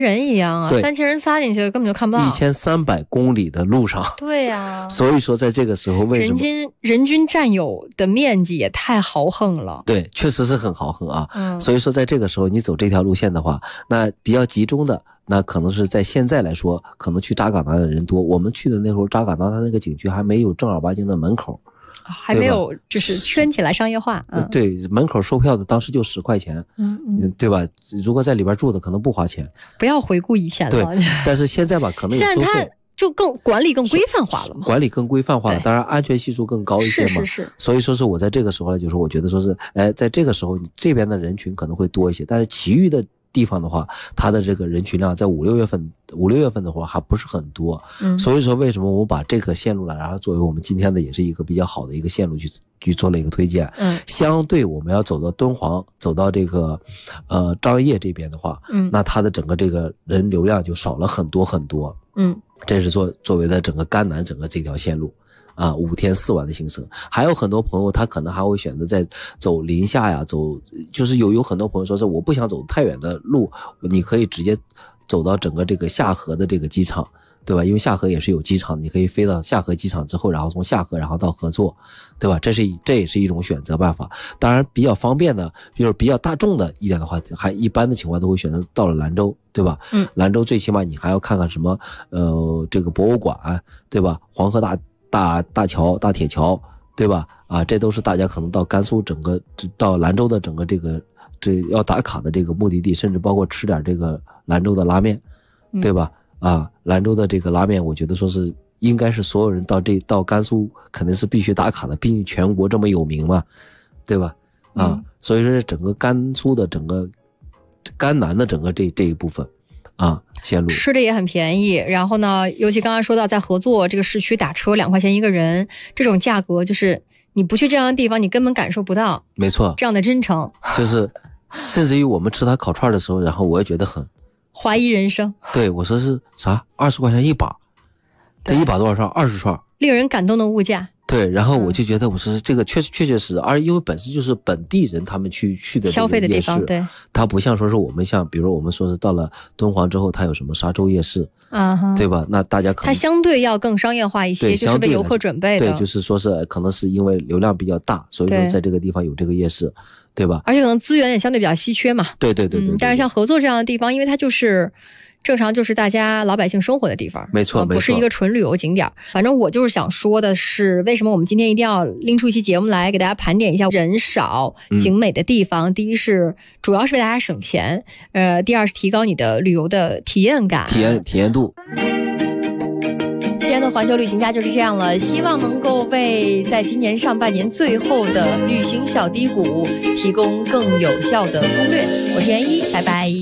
人一样啊，3000人撒进去根本就看不到。 1300公里的路上。 对呀。 所以说在这个时候为什么人均占有的面积也太豪横了。 对，确实是很豪横啊。所以说在这个时候你走这条路线的话，那比较集中的，那可能是在现在来说，可能去扎尕那的人多。我们去的那时候，扎尕那它那个景区还没有正儿八经的门口。 还没有就是圈起来商业化。 对，门口售票的当时就10块钱，对吧？如果在里边住的可能不花钱。 不要回顾以前了。对， 但是现在吧，可能有收费。 现在它就管理更规范化了嘛。 管理更规范化了，当然安全系数更高一些嘛。 是。 所以说是我在这个时候呢，就是我觉得说是，在这个时候你这边的人群可能会多一些，但是其余的地方的话，它的这个人群量在5、6月份的话还不是很多。所以说为什么我们把这个线路呢，然后作为我们今天的也是一个比较好的一个线路去做了一个推荐。相对我们要走到敦煌，走到这个张掖这边的话，那它的整个这个人流量就少了很多很多。这是作为的整个甘南整个这条线路啊，5天4晚的行程。还有很多朋友他可能还会选择在走临夏呀，就是有很多朋友说是我不想走太远的路，你可以直接走到整个这个夏河的这个机场，对吧？因为夏河也是有机场，你可以飞到夏河机场之后，然后从夏河然后到合作，对吧？这也是一种选择办法。当然比较方便的，就是比较大众的一点的话，还一般的情况都会选择到了兰州，对吧？兰州最起码你还要看看什么这个博物馆，对吧？黄河大桥、大铁桥，对吧？这都是大家可能到甘肃到兰州的整个这要打卡的这个目的地，甚至包括吃点这个兰州的拉面，对吧？兰州的这个拉面，我觉得说是应该是所有人到甘肃肯定是必须打卡的，毕竟全国这么有名嘛，对吧？所以说整个甘肃的整个甘南的整个这一部分线路吃的也很便宜。然后呢，尤其刚刚说到在合作这个市区打车2块钱一个人，这种价格就是你不去这样的地方，你根本感受不到。 没错， 这样的真诚， 就是甚至于我们吃他烤串的时候，然后我也觉得很怀疑人生。 对，我说是啥？20块钱一把，这一把多少串？20串，令人感动的物价。 对，然后我就觉得我说这个确实，而因为本身就是本地人他们去的消费的地方，对， 它不像说是我们像比如我们说是到了敦煌之后，它有什么沙洲夜市，对吧？那大家可能它相对要更商业化一些，就是为游客准备的。 对，就是说是可能是因为流量比较大，所以说在这个地方有这个夜市，对吧？ 而且可能资源也相对比较稀缺嘛。 对。 但是像合作这样的地方，因为它就是正常就是大家老百姓生活的地方， 没错， 不是一个纯旅游景点。反正我就是想说的是，为什么我们今天一定要拎出一期节目来给大家盘点一下人少景美的地方。第一是主要是为大家省钱，第二是提高你的旅游的体验感、 体验度。 今天的环球旅行家就是这样了，希望能够为在今年上半年最后的旅行小低谷提供更有效的攻略。我是袁一，拜拜。